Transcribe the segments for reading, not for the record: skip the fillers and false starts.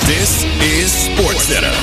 This is SportsCenter.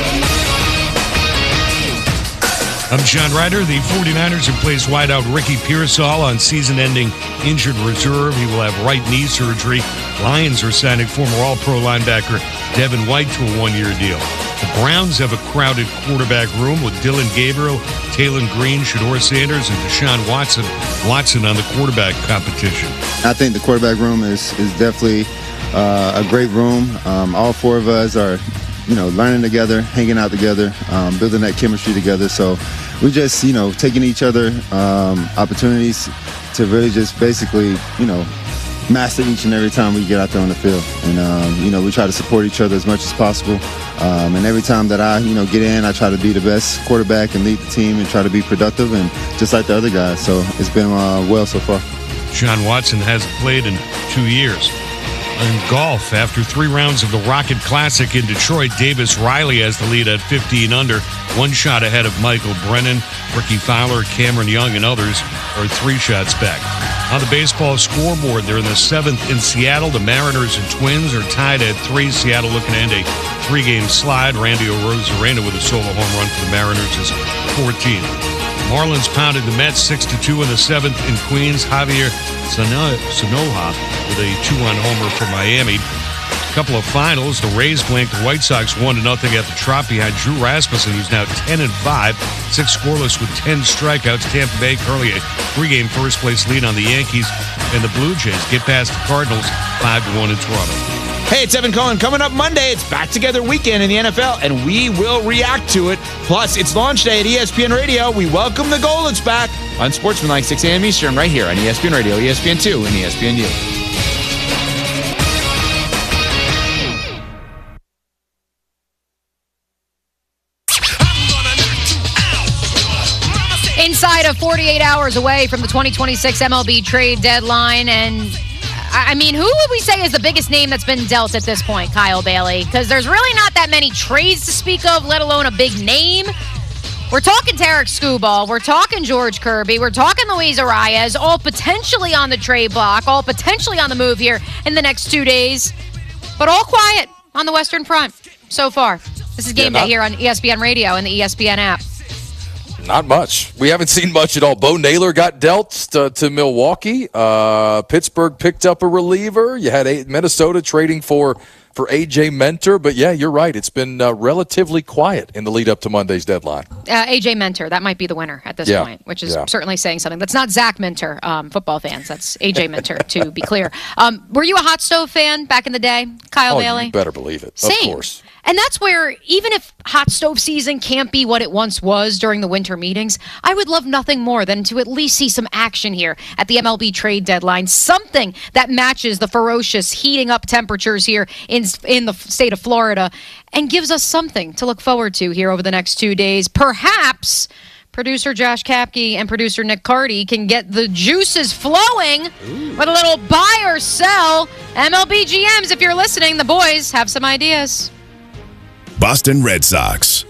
I'm John Ryder. The 49ers have placed wideout Ricky Pearsall on season-ending injured reserve. He will have right knee surgery. Lions are signing former All-Pro linebacker Devin White to a one-year deal. The Browns have a crowded quarterback room with Dylan Gabriel, Taylon Green, Shedeur Sanders, and Deshaun Watson on the quarterback competition. I think the quarterback room is definitely a great room. All four of us are learning together, hanging out together, building that chemistry together. So we just, taking each other opportunities to really just basically, master each and every time we get out there on the field. And, we try to support each other as much as possible. And every time that I, get in, I try to be the best quarterback and lead the team and try to be productive and just like the other guys. So it's been well so far. Deshaun Watson hasn't played in 2 years. In golf, after 3 rounds of the Rocket Classic in Detroit, Davis Riley has the lead at 15 under, 1 shot ahead of Michael Brennan. Ricky Fowler, Cameron Young, and others are 3 shots back. On the baseball scoreboard, they're in the 7th in Seattle. The Mariners and Twins are tied at 3. Seattle looking to end a 3-game slide. Randy Arozarena with a solo home run for the Mariners is 14. Marlins pounded the Mets 6-2 in the 7th in Queens. Javier Sanoja with a 2-run homer for Miami. A couple of finals. The Rays blanked the White Sox 1-0 at the Trop behind Drew Rasmussen, who's now 10-5, 6 scoreless with 10 strikeouts. Tampa Bay currently a 3-game first-place lead on the Yankees, and the Blue Jays get past the Cardinals 5-1 in Toronto. Hey, it's Evan Cohen. Coming up Monday, it's Back Together Weekend in the NFL, and we will react to it. Plus, it's launch day at ESPN Radio. We welcome the Goldens back on Sportsmanlike, 6 a.m. Eastern, right here on ESPN Radio, ESPN2, and ESPNU. Inside of 48 hours away from the 2026 MLB trade deadline, and I mean, who would we say is the biggest name that's been dealt at this point, Kyle Bailey? Because there's really not that many trades to speak of, let alone a big name. We're talking Tarek Skubal. We're talking George Kirby. We're talking Luis Arias, all potentially on the trade block, all potentially on the move here in the next 2 days. But all quiet on the Western Front so far. This is Game Day here on ESPN Radio and the ESPN app. Not much. We haven't seen much at all. Bo Naylor got dealt to Milwaukee. Pittsburgh picked up a reliever. You had Minnesota trading for A.J. Mentor. But, yeah, you're right. It's been relatively quiet in the lead up to Monday's deadline. A.J. Mentor, that might be the winner at this point, which is certainly saying something. That's not Zach Minter, football fans. That's A.J. Mentor, to be clear. Were you a Hot Stove fan back in the day, Kyle Bailey? You better believe it. Same. Of course. And that's where, even if hot stove season can't be what it once was during the winter meetings, I would love nothing more than to at least see some action here at the MLB trade deadline. Something that matches the ferocious heating up temperatures here in the state of Florida and gives us something to look forward to here over the next 2 days. Perhaps producer Josh Kapke and producer Nick Carty can get the juices flowing with a little buy or sell. MLB GMs, if you're listening, the boys have some ideas. Boston Red Sox.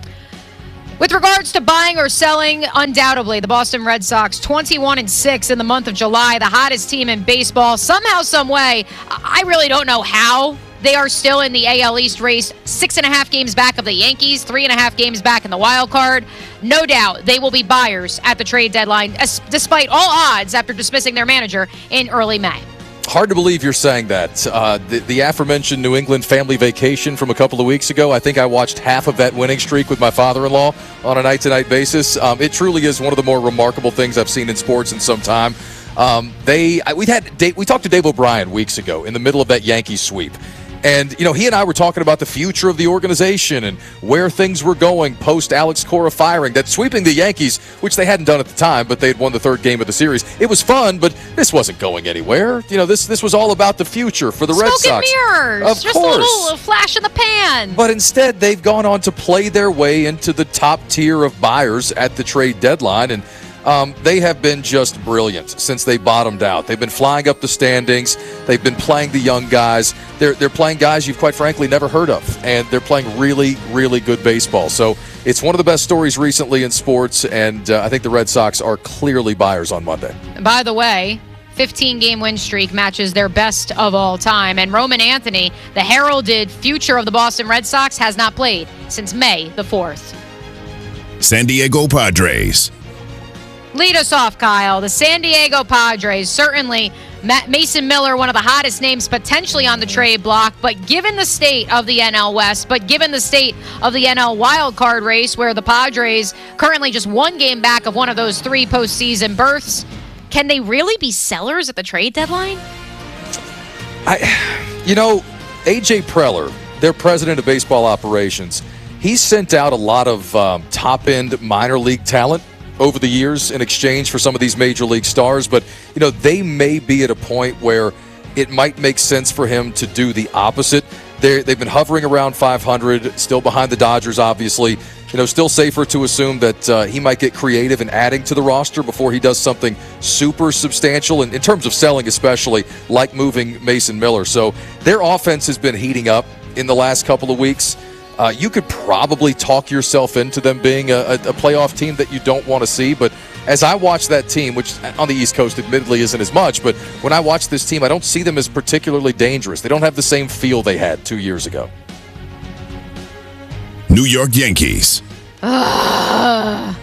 With regards to buying or selling, undoubtedly, the Boston Red Sox, 21-6 in the month of July, the hottest team in baseball. Somehow, some way, I really don't know how they are still in the AL East race. 6.5 games back of the Yankees, 3.5 games back in the wild card. No doubt they will be buyers at the trade deadline, despite all odds after dismissing their manager in early May. Hard to believe you're saying that. The aforementioned New England family vacation from a couple of weeks ago, I think I watched half of that winning streak with my father-in-law on a night-to-night basis. It truly is one of the more remarkable things I've seen in sports in some time. We talked to Dave O'Brien weeks ago in the middle of that Yankees sweep. And, he and I were talking about the future of the organization and where things were going post Alex Cora firing. That sweeping the Yankees, which they hadn't done at the time, but they had won the 3rd game of the series. It was fun, but this wasn't going anywhere. This was all about the future for the Red Sox. Smoke and mirrors. Of just course. A little flash in the pan. But instead, they've gone on to play their way into the top tier of buyers at the trade deadline. And they have been just brilliant since they bottomed out. They've been flying up the standings. They've been playing the young guys. They're playing guys you've quite frankly never heard of, and they're playing really, really good baseball. So it's one of the best stories recently in sports, and I think the Red Sox are clearly buyers on Monday. By the way, 15-game win streak matches their best of all time. And Roman Anthony, the heralded future of the Boston Red Sox, has not played since May the 4th. San Diego Padres. Lead us off, Kyle. The San Diego Padres, certainly Mason Miller, one of the hottest names potentially on the trade block, but given the state of the NL West, but given the state of the NL wildcard race, where the Padres currently just one game back of one of those 3 postseason berths, can they really be sellers at the trade deadline? A.J. Preller, their president of baseball operations, he's sent out a lot of top-end minor league talent over the years in exchange for some of these major league stars, but they may be at a point where it might make sense for him to do the opposite. They've been hovering around 500, still behind the Dodgers, obviously. Still safer to assume that he might get creative in adding to the roster before he does something super substantial, in terms of selling especially, like moving Mason Miller. So their offense has been heating up in the last couple of weeks. You could probably talk yourself into them being a playoff team that you don't want to see. But as I watch that team, which on the East Coast admittedly isn't as much, but when I watch this team, I don't see them as particularly dangerous. They don't have the same feel they had 2 years ago. New York Yankees. They're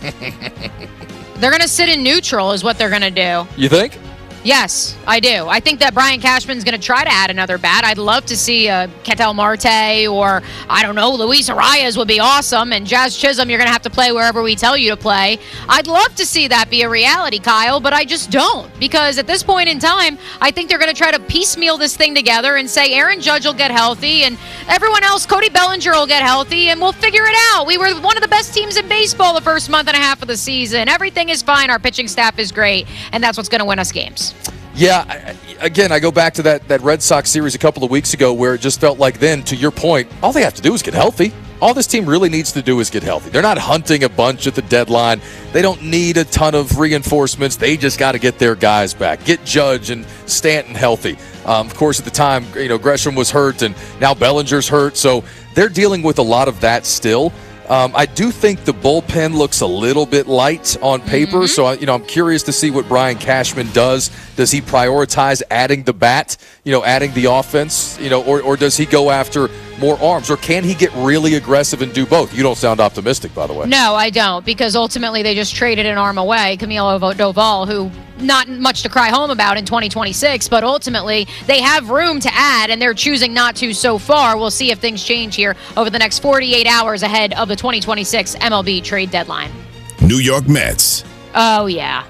going to sit in neutral is what they're going to do. You think? Yes, I do. I think that Brian Cashman's going to try to add another bat. I'd love to see Ketel Marte or, I don't know, Luis Arias would be awesome. And Jazz Chisholm, you're going to have to play wherever we tell you to play. I'd love to see that be a reality, Kyle, but I just don't. Because at this point in time, I think they're going to try to piecemeal this thing together and say Aaron Judge will get healthy and everyone else, Cody Bellinger will get healthy, and we'll figure it out. We were one of the best teams in baseball the first month and a half of the season. Everything is fine. Our pitching staff is great. And that's what's going to win us games. Yeah, again, I go back to that Red Sox series a couple of weeks ago where it just felt like then, to your point, all they have to do is get healthy. All this team really needs to do is get healthy. They're not hunting a bunch at the deadline. They don't need a ton of reinforcements. They just got to get their guys back. Get Judge and Stanton healthy. Of course, at the time, Gresham was hurt, and now Bellinger's hurt. So they're dealing with a lot of that still. I do think the bullpen looks a little bit light on paper, so I'm curious to see what Brian Cashman does. Does he prioritize adding the bat, adding the offense, or does he go after more arms, or can he get really aggressive and do both? You don't sound optimistic, by the way. No, I don't, because ultimately they just traded an arm away, Camilo Doval, who not much to cry home about in 2026, but ultimately they have room to add, and they're choosing not to so far. We'll see if things change here over the next 48 hours ahead of the 2026 MLB trade deadline. New York Mets. Oh, yeah.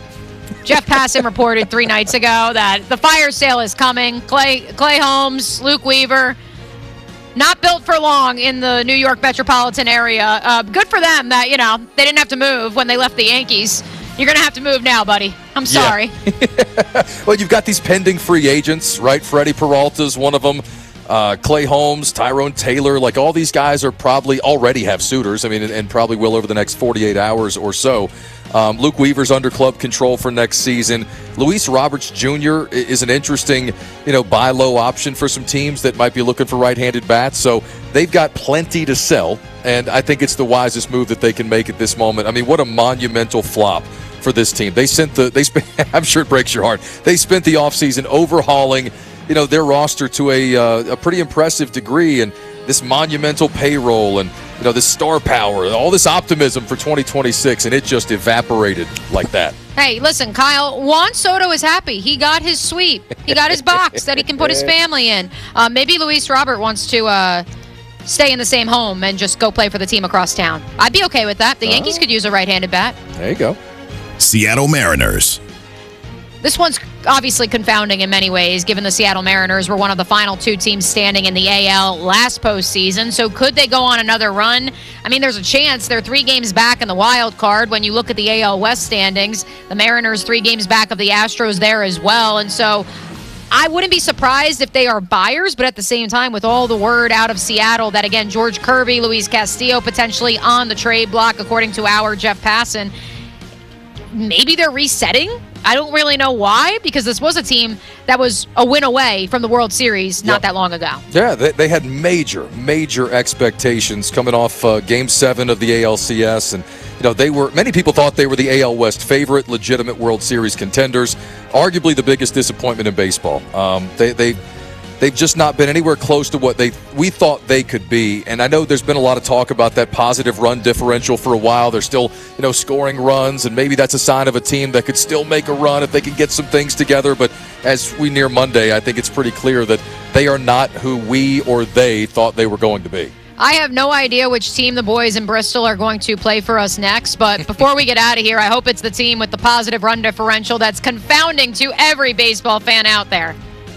Jeff Passan reported 3 nights ago that the fire sale is coming. Clay Holmes, Luke Weaver, not built for long in the New York metropolitan area. Good for them that, they didn't have to move when they left the Yankees. You're going to have to move now, buddy. I'm sorry. Yeah. Well, you've got these pending free agents, right? Freddie Peralta's one of them. Clay Holmes, Tyrone Taylor, like all these guys are probably already have suitors. And probably will over the next 48 hours or so. Luke Weaver's under club control for next season. Luis Roberts Jr. is an interesting, buy low option for some teams that might be looking for right-handed bats. So they've got plenty to sell, and I think it's the wisest move that they can make at this moment. What a monumental flop for this team. They spent I'm sure it breaks your heart. They spent the offseason overhauling, their roster to a pretty impressive degree, and this monumental payroll and this star power, all this optimism for 2026, and it just evaporated like that. Hey, listen, Kyle, Juan Soto is happy. He got his suite. He got his box that he can put his family in. Maybe Luis Robert wants to stay in the same home and just go play for the team across town. I'd be okay with that. The Yankees could use a right-handed bat. There you go. Seattle Mariners. This one's obviously confounding in many ways, given the Seattle Mariners were one of the final 2 teams standing in the AL last postseason. So could they go on another run? There's a chance. They're 3 games back in the wild card. When you look at the AL West standings, the Mariners 3 games back of the Astros there as well. And so I wouldn't be surprised if they are buyers, but at the same time, with all the word out of Seattle that, again, George Kirby, Luis Castillo potentially on the trade block, according to our Jeff Passan, maybe they're resetting. I don't really know why, because this was a team that was a win away from the World Series not that long ago. Yeah, they had major expectations coming off Game 7 of the ALCS, and many people thought they were the AL West favorite, legitimate World Series contenders, arguably the biggest disappointment in baseball. They've just not been anywhere close to what we thought they could be. And I know there's been a lot of talk about that positive run differential for a while. They're still, scoring runs, and maybe that's a sign of a team that could still make a run if they can get some things together. But as we near Monday, I think it's pretty clear that they are not who we or they thought they were going to be. I have no idea which team the boys in Bristol are going to play for us next, but before we get out of here, I hope it's the team with the positive run differential that's confounding to every baseball fan out there.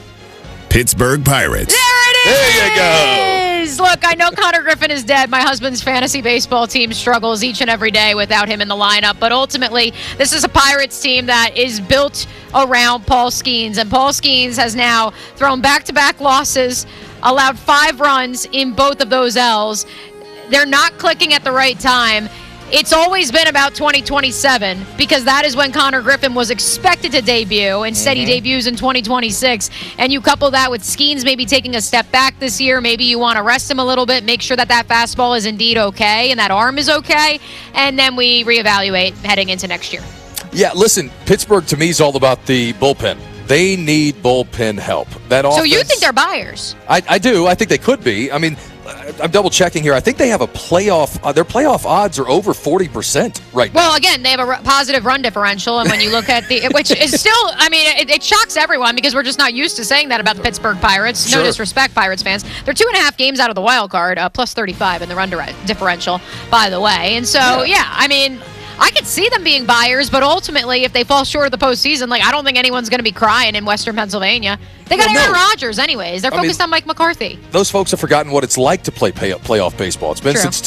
Pittsburgh Pirates. There it is! There you go! Look, I know Connor Griffin is dead. My husband's fantasy baseball team struggles each and every day without him in the lineup. But ultimately, this is a Pirates team that is built around Paul Skeens. And Paul Skeens has now thrown back-to-back losses, allowed 5 runs in both of those L's. They're not clicking at the right time. It's always been about 2027 because that is when Connor Griffin was expected to debut. Instead, he debuts in 2026. And you couple that with Skeens maybe taking a step back this year. Maybe you want to rest him a little bit, make sure that fastball is indeed okay and that arm is okay. And then we reevaluate heading into next year. Yeah, listen, Pittsburgh to me is all about the bullpen. They need bullpen help. That offense, so you think they're buyers? I do. I think they could be. I mean, I'm double checking here. I think they have a playoff. Their playoff odds are over 40% right now. Well, again, they have a positive run differential, and when you look at which is still, I mean, it shocks everyone because we're just not used to saying that about the Pittsburgh Pirates. Sure. No disrespect, Pirates fans. They're 2.5 games out of the wild card, plus 35 in the run differential, by the way. And so, yeah, I mean, I could see them being buyers, but ultimately, if they fall short of the postseason, I don't think anyone's going to be crying in Western Pennsylvania. They got Aaron Rodgers anyways. They're focused on Mike McCarthy. Those folks have forgotten what it's like to play playoff baseball. It's been since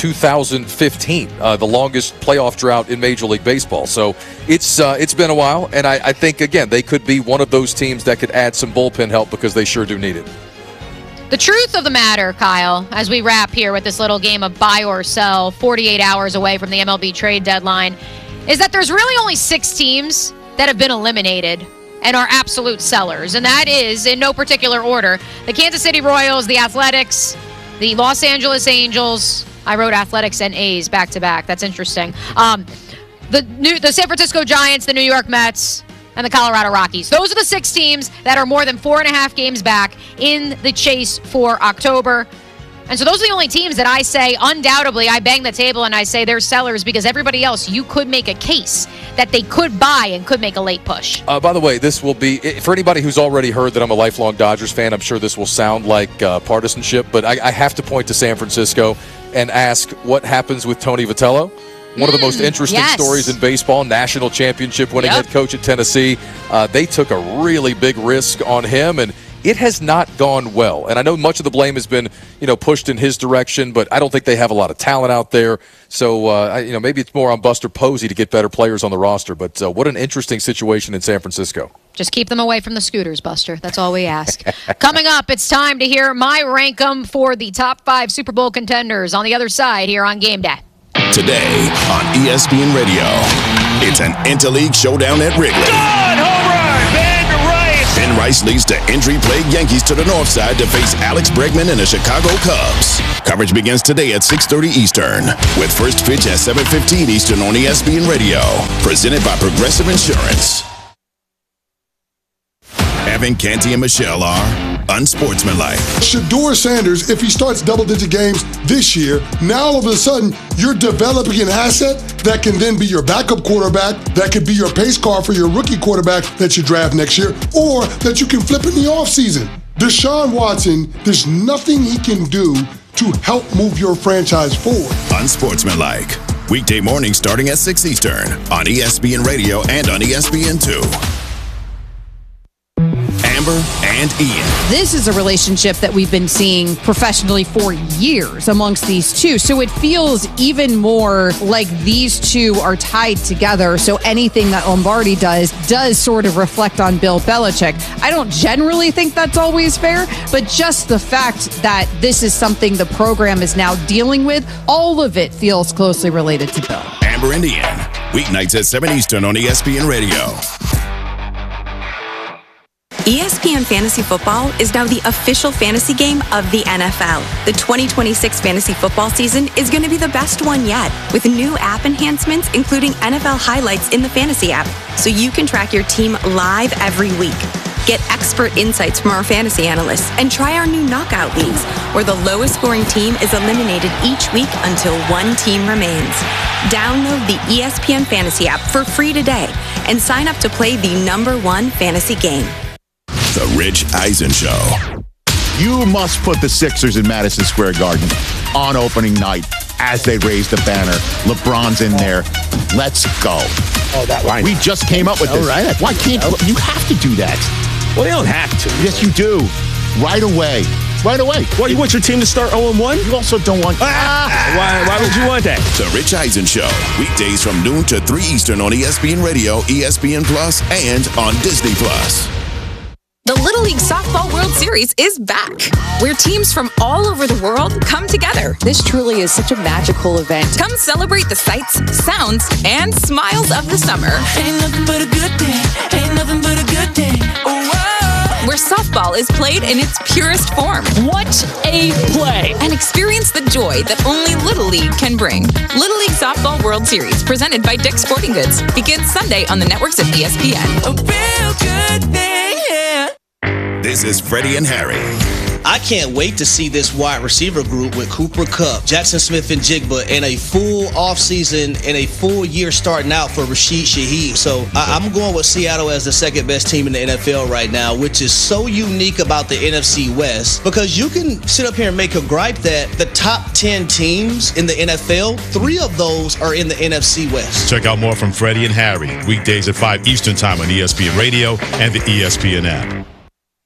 2015, the longest playoff drought in Major League Baseball. So it's been a while, and I think, again, they could be one of those teams that could add some bullpen help because they sure do need it. The truth of the matter, Kyle, as we wrap here with this little game of buy or sell, 48 hours away from the MLB trade deadline, is that there's really only 6 teams that have been eliminated and are absolute sellers. And that is, in no particular order, the Kansas City Royals, the Athletics, the Los Angeles Angels. I wrote Athletics and A's back-to-back. That's interesting. The San Francisco Giants, the New York Mets, and the Colorado Rockies. Those are the 6 teams that are more than 4.5 games back in the chase for October. And so those are the only teams that I say, undoubtedly, I bang the table and I say they're sellers because everybody else, you could make a case that they could buy and could make a late push. By the way, this will be, for anybody who's already heard that I'm a lifelong Dodgers fan, I'm sure this will sound like partisanship, but I have to point to San Francisco and ask what happens with Tony Vitello. One of the most interesting stories in baseball, national championship winning head coach at Tennessee. They took a really big risk on him, and it has not gone well. And I know much of the blame has been, pushed in his direction, but I don't think they have a lot of talent out there. So, maybe it's more on Buster Posey to get better players on the roster. But what an interesting situation in San Francisco. Just keep them away from the scooters, Buster. That's all we ask. Coming up, it's time to hear my rank-em for the top 5 Super Bowl contenders on the other side here on Game Day. Today on ESPN Radio, it's an interleague showdown at Wrigley. Home run, Ben Rice. Ben Rice leads the injury-plagued Yankees to the north side to face Alex Bregman and the Chicago Cubs. Coverage begins today at 6:30 Eastern, with first pitch at 7:15 Eastern on ESPN Radio. Presented by Progressive Insurance. Evan, Canty, and Michelle are unsportsmanlike. Shedeur Sanders, if he starts double-digit games this year, now all of a sudden you're developing an asset that can then be your backup quarterback, that could be your pace car for your rookie quarterback that you draft next year, or that you can flip in the offseason. Deshaun Watson, there's nothing he can do to help move your franchise forward. Unsportsmanlike. Weekday mornings starting at 6 Eastern on ESPN Radio and on ESPN2. Amber and Ian. This is a relationship that we've been seeing professionally for years amongst these two. So it feels even more like these two are tied together. So anything that Lombardi does sort of reflect on Bill Belichick. I don't generally think that's always fair, but just the fact that this is something the program is now dealing with, all of it feels closely related to Bill. Amber and Ian. Weeknights at 7 Eastern on ESPN Radio. ESPN Fantasy Football is now the official fantasy game of the NFL. The 2026 fantasy football season is going to be the best one yet, with new app enhancements including NFL highlights in the fantasy app, so you can track your team live every week. Get expert insights from our fantasy analysts and try our new knockout leagues, where the lowest scoring team is eliminated each week until one team remains. Download the ESPN Fantasy app for free today and sign up to play the #1 fantasy game. The Rich Eisen Show. You must put the Sixers in Madison Square Garden on opening night as they raise the banner. LeBron's in there. Let's go. Oh, that line. We just came up with this. All right. Why can't you have to do that? Well, you don't have to. Yes, you do. Right away. Right away. Well, you want your team to start 0-1? You also don't want... Why would you want that? The Rich Eisen Show. Weekdays from noon to 3 Eastern on ESPN Radio, ESPN Plus, and on Disney Plus. The Little League Softball World Series is back, where teams from all over the world come together. This truly is such a magical event. Come celebrate the sights, sounds, and smiles of the summer. Ain't nothing but a good day. Ain't nothing but a good day. Oh, whoa. Where softball is played in its purest form. What a play! And experience the joy that only Little League can bring. Little League Softball World Series, presented by Dick's Sporting Goods, begins Sunday on the networks of ESPN. A real good thing, yeah. This is Freddie and Harry. I can't wait to see this wide receiver group with Cooper Kupp, Jackson Smith and Jigba in a full offseason and a full year starting out for Rashid Shaheed. So I'm going with Seattle as the second best team in the NFL right now, which is so unique about the NFC West, because you can sit up here and make a gripe that the top 10 teams in the NFL, 3 of those are in the NFC West. Check out more from Freddie and Harry, weekdays at 5 Eastern Time on ESPN Radio and the ESPN app.